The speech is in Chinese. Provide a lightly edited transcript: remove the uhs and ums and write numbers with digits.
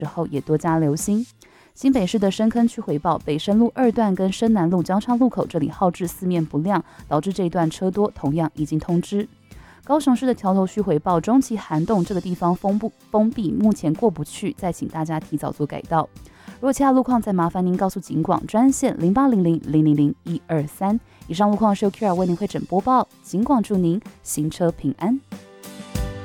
时候也多加留心。新北市的深坑区回报，北深路2段跟深南路交叉路口这里号志四面不亮，导致这一段车多，同样已经通知。高雄市的桥头区回报，中期涵洞这个地方封闭，目前过不去，再请大家提早做改道。如果其他路况，再麻烦您告诉警广专线0800-000-123。以上路况是由 QR 为您会诊播报，警广祝您行车平安。